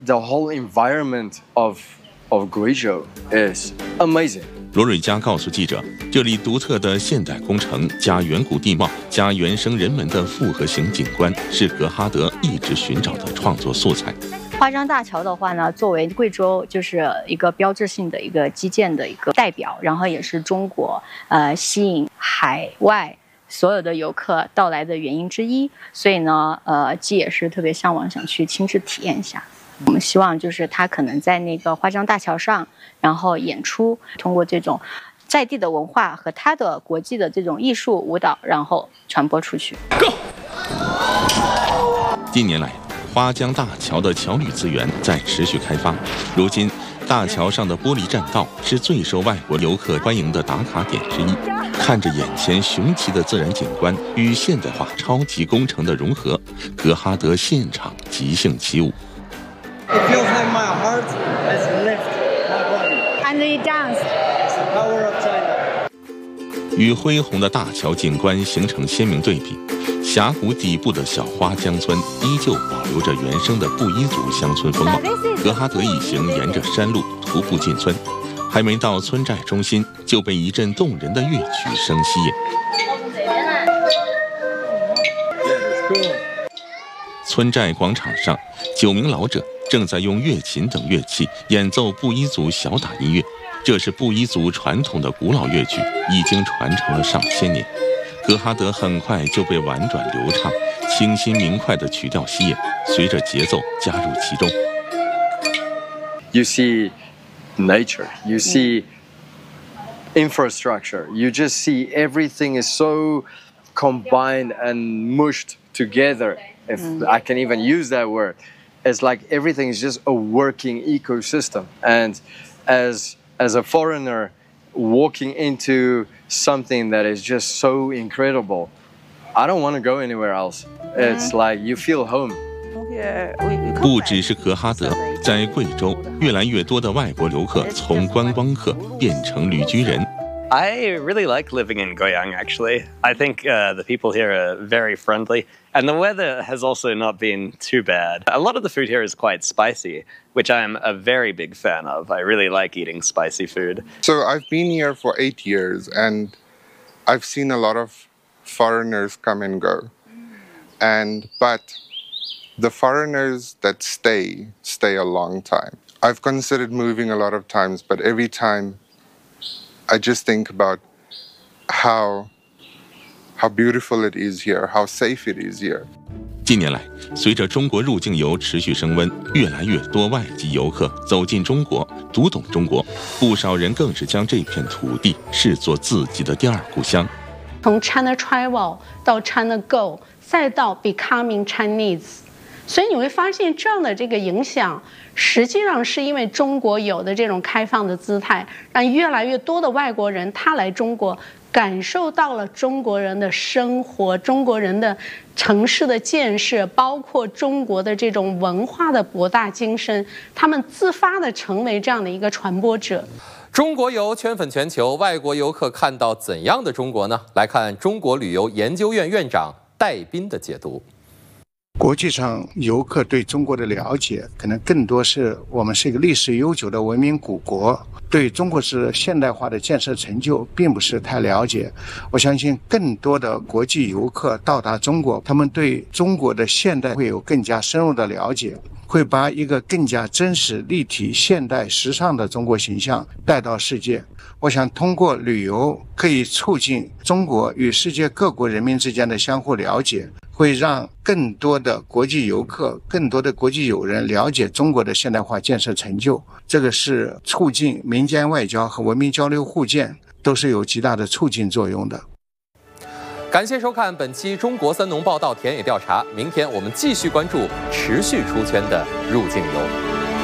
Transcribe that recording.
The whole environment of Guizhou is amazing. 罗瑞佳告诉记者，这里独特的现代工程加远古地貌加原生人文的复合型景观，是格哈德一直寻找的创作素材。 花江大桥的话呢，作为贵州就是一个标志性的一个基建的一个代表，然后也是中国吸引海外所有的游客到来的原因之一。所以呢，既也是特别向往想去亲自体验一下。我们希望就是他可能在那个花江大桥上，然后演出，通过这种在地的文化和他的国际的这种艺术舞蹈，然后传播出去。 近年来，花江大桥的桥旅资源在持续开发。如今，大桥上的玻璃栈道是最受外国游客欢迎的打卡点之一。看着眼前雄奇的自然景观与现代化超级工程的融合，格哈德现场即兴起舞。 It feels like my heart has lifted my body. And we dance. It's the power of China. 与恢宏的大桥景观形成鲜明对比，峡谷底部的小花江村依旧保留着原生的布依族乡村风貌。格哈德一行沿着山路徒步进村，还没到村寨中心，就被一阵动人的乐曲声吸引。村寨广场上，9名老者正在用乐琴等乐器演奏布依族小打音乐，这是布依族传统的古老乐曲，已经传承了上千年。格哈德很快就被婉转流畅、清新明快的曲调吸引，随着节奏加入其中。 You see nature, you see infrastructure, you just see everything is so combined and mushed together, if I can even use that word. It's like everything is just a working ecosystem. And as a foreigner walking into something that is just so incredible, I don't want to go anywhere else. It's like you feel home. 不只是格哈德，在贵州，越来越多的外国游客从观光客变成旅居人。 I really like living in Goyang, actually. I think the people here are very friendly, and the weather has also not been too bad. A lot of the food here is quite spicy, which I'm a very big fan of. I really like eating spicy food. So I've been here for 8 years, and I've seen a lot of foreigners come and go. But the foreigners that stay a long time. I've considered moving a lot of times, but every time I just think about how beautiful it is here, how safe it is here. 近年来，随着中国入境游持续升温，越来越多外籍游客走进中国，读懂中国，不少人更是将这片土地视作自己的第二故乡。 从 China Travel 到 China Go， 再到 Becoming Chinese。所以你会发现，这样的这个影响，实际上是因为中国有的这种开放的姿态，让越来越多的外国人他来中国，感受到了中国人的生活、中国人的城市的建设，包括中国的这种文化的博大精深，他们自发的成为这样的一个传播者。 中国游圈粉全球，外国游客看到怎样的中国呢？来看中国旅游研究院院长戴斌的解读。 国际上游客对中国的了解可能更多是我们是一个历史悠久的文明古国，对中国式现代化的建设成就并不是太了解。我相信更多的国际游客到达中国，他们对中国的现代会有更加深入的了解，会把一个更加真实、立体、现代、时尚的中国形象带到世界。我想通过旅游可以促进中国与世界各国人民之间的相互了解，会让更多的国际游客、更多的国际友人了解中国的现代化建设成就。这个是促进民间外交和文明交流互鉴，都是有极大的促进作用的。 感谢收看本期中国三农报道田野调查，明天我们继续关注持续出圈的入境游。